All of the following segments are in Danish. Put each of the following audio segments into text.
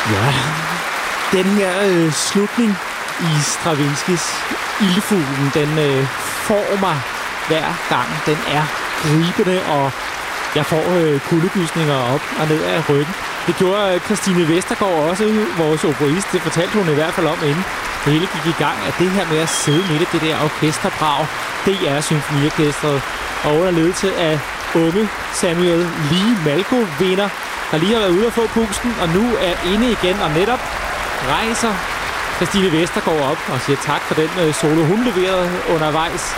Ja, den her slutning i Stravinskys Ildfuglen, den får mig hver gang. Den er gribende, og jeg får kuldegysninger op og ned af ryggen. Det gjorde Christine Vestergaard også, vores operist. Det fortalte hun i hvert fald om, inden det hele gik i gang, at det her med at sidde midt i det der orkesterbrag, det er symfoniorkestret. Og under ledelse af unge Samuel Lee Malko-vinder, der lige har været ude at få pusten, og nu er inde igen, og netop rejser Christine Vestergaard op og siger tak for den solo, hun leverede undervejs.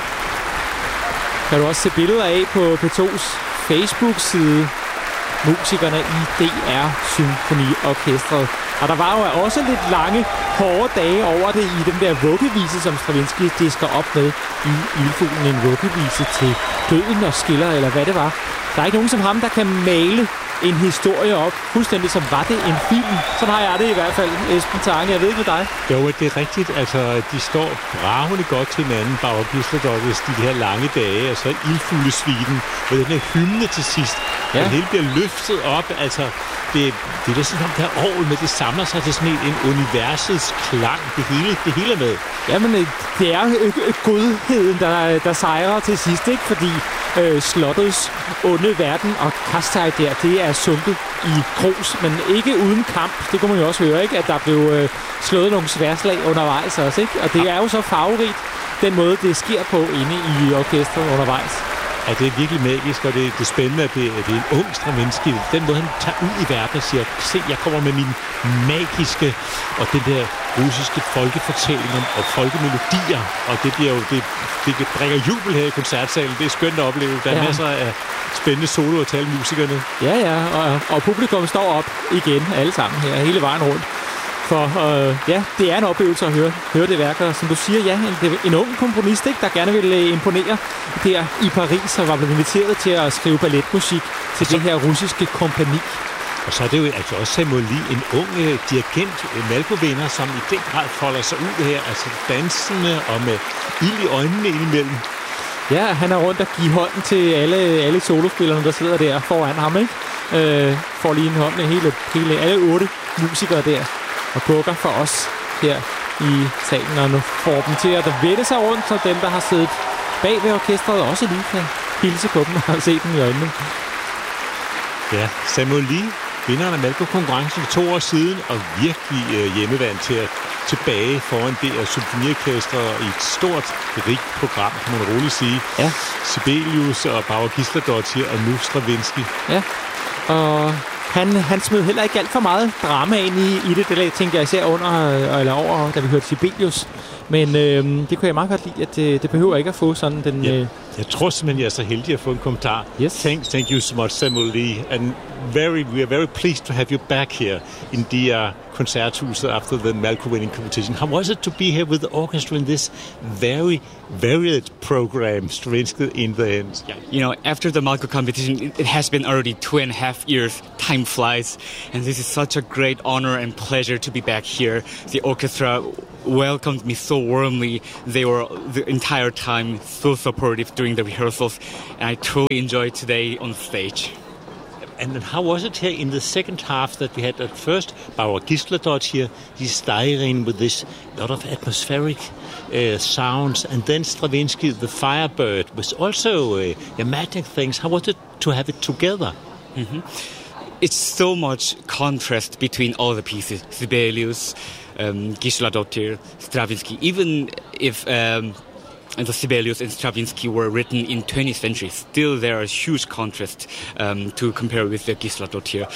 Kan du også se billeder af på P2's Facebook-side. Musikerne i DR Symfoniorkestret. Og der var jo også lidt lange, hårde dage over det i den der vuggevise, som Stravinsky disker op med i Ildfuglen. En vuggevise til døden og skiller, eller hvad det var. Der er ikke nogen som ham, der kan male en historie op, fuldstændig som var det en film. Sådan har jeg det i hvert fald, Esben Tange. Jeg ved ikke med dig. Jo, det er rigtigt. Altså, de står bravende godt til hinanden, Bauer Gisladottir, de her lange dage, og så Ildfuglesviten med den her hymne til sidst. Ja. Det hele bliver løftet op. Altså, det er da sådan, det her orgel med, det samler sig til sådan en universets klang. Det hele er med. Jamen, det er godheden, der sejrer til sidst, ikke? Fordi slottets onde verden og Kastai der, det er sunket i grus, men ikke uden kamp. Det kunne man jo også høre, ikke? At der blev slået nogle sværslag undervejs også, ikke? Og det er jo så farverigt, den måde, det sker på inde i orkestret undervejs. Ja, det er virkelig magisk, og det er spændende, at det er en ung Stravinsky. Den måde, han tager ud i verden og siger, se, jeg kommer med min magiske, og den der russiske folkefortælling og folkemelodier, og det bliver jo, det bringer jubel her i koncertsalen. Det er skønt at opleve. Der er masser af spændende soloer til alle musikerne. Ja, og publikum står op igen, alle sammen her, hele vejen rundt. For det er en oplevelse at høre det værker. Som du siger, en ung komponist, ikke, der gerne ville imponere der i Paris, og var blevet inviteret til at skrive balletmusik til det her russiske kompagni. Og så er det jo altså også Samuel Lee, en ung dirigent, Malko-vinder, som i den grad folder sig ud her, altså dansende og med ild i øjnene indimellem. Ja, han er rundt og giver hånden til alle solospillerne, der sidder der foran ham, ikke? Får lige en hånd med hele alle 8 musikere der. Og bukker for os her i salen, og nu får dem til at vende sig rundt, så dem, der har siddet bag ved orkestret, også lige kan hilse på dem og se dem i øjnene. Ja, Samuel Lee, vinderen af Malko-konkurrencen for 2 år siden, og virkelig hjemmevand til at tilbage foran det af symfoniorkestret i et stort, rigt program, kan man roligt sige. Ja. Sibelius og Bauer Gisladottir og nu Stravinsky. Ja, og han smed heller ikke alt for meget drama ind i det. Det tænkte jeg især over, da vi hørte Sibelius. Men det kunne jeg meget godt lide, at det behøver ikke at få sådan den... Jeg tror simpelthen, jeg er så heldig at få en kommentar. Yes. Thank you so much, Samuel Lee. And we are very pleased to have you back here in the Koncerthuset after the Malko-winning competition. How was it to be here with the orchestra in this very varied program, Stravinsky in the end? Yeah, you know, after the Malko competition, it has been already 2.5 years. Time flies, and this is such a great honor and pleasure to be back here. The orchestra welcomed me so warmly. They were the entire time so supportive during the rehearsals, and I truly enjoyed today on stage. And then how was it here in the second half that we had at first Bauer Gisladottir, die Steirin with this lot of atmospheric sounds, and then Stravinsky, the Firebird, was also magic things. How was it to have it together? Mm-hmm. It's so much contrast between all the pieces. Sibelius, Gisladottir, Stravinsky. Even if the Sibelius and Stravinsky were written in 20th century, still there are huge contrast to compare with the Gisladottir.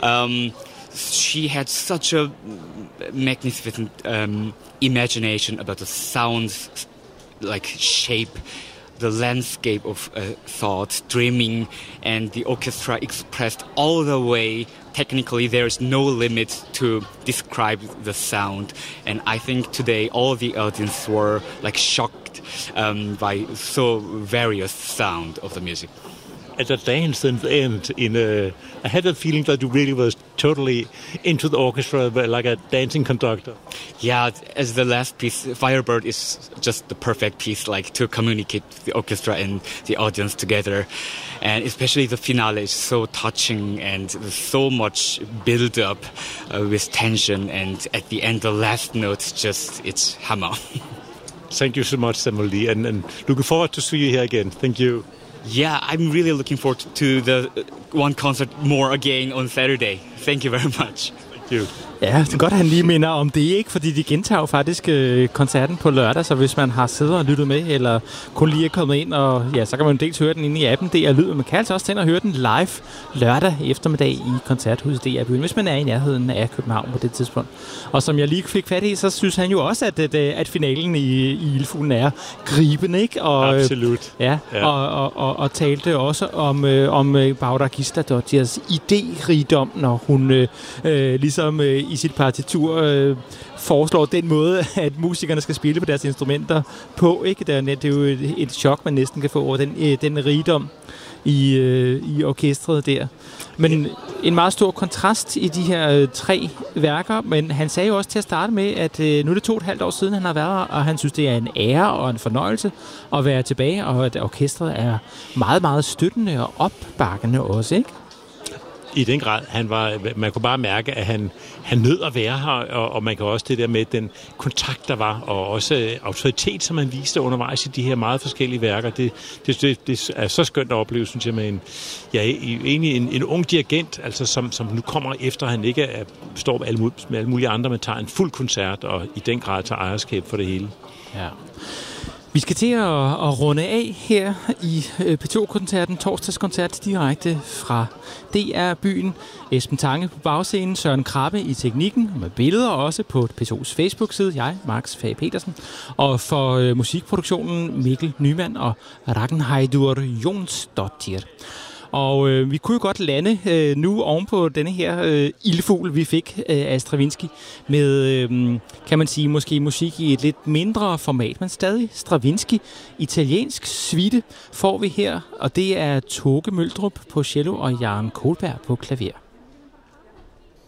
She had such a magnificent imagination about the sounds, like shape, the landscape of thought, dreaming, and the orchestra expressed all the way. Technically, there's no limit to describe the sound, and I think today all the audience were like shocked by so various sound of the music. at the dance end. I had a feeling that you really was totally into the orchestra, like a dancing conductor. Yeah, as the last piece, Firebird is just the perfect piece, like to communicate the orchestra and the audience together. And especially the finale is so touching and there's so much build up with tension. And at the end, the last note, it's hammer. Thank you so much, Samuel Lee, and looking forward to see you here again. Thank you. Yeah, I'm really looking forward to the one concert more again on Saturday. Thank you very much. Thank you. Ja, det er godt, at han lige minder om det, ikke? Fordi de gentager jo faktisk koncerten på lørdag, så hvis man har siddet og lyttet med, eller kun lige er kommet ind, og ja, så kan man dels høre den inde i appen, DR Lyd, men man kan altså også tænde og høre den live lørdag eftermiddag i Koncerthuset DR Byen, hvis man er i nærheden af København på det tidspunkt. Og som jeg lige fik fat i, så synes han jo også, at finalen i Ildfuglen er gribende, ikke? Og, absolut. Ja. Og talte også om Bára Gísladóttirs idérigdom, når hun ligesom i sit partitur foreslår den måde, at musikerne skal spille på deres instrumenter på, ikke? Det er jo et chok, man næsten kan få over den rigdom i orkestret der. Men en meget stor kontrast i de her 3 værker, men han sagde jo også til at starte med, at nu er det 2,5 år siden, han har været her, og han synes, det er en ære og en fornøjelse at være tilbage, og at orkestret er meget, meget støttende og opbakkende også, ikke? I den grad, man kunne bare mærke, at han nød at være her, og man kan også det der med den kontakt, der var, og også autoritet, som han viste undervejs i de her meget forskellige værker. Det er så skønt at opleve, synes jeg, med en ung dirigent, altså som nu kommer efter, han ikke står med alle mulige andre, men tager en fuld koncert, og i den grad tager ejerskab for det hele. Ja. Vi skal til at runde af her i P2-koncerten, torsdagskoncert direkte fra DR Byen. Esben Tange på bagscenen, Søren Krabbe i teknikken, med billeder også på P2's Facebook-side. Jeg, Max Fage Petersen. Og for musikproduktionen Mikkel Nyman og Ragnheidur Jónsdóttir. Og vi kunne jo godt lande nu ovenpå denne her ildfugl, vi fik af Stravinsky, med, kan man sige, måske musik i et lidt mindre format, men stadig Stravinsky. Italiensk suite får vi her, og det er Toge Møldrup på cello og Jørgen Kohlberg på klaver.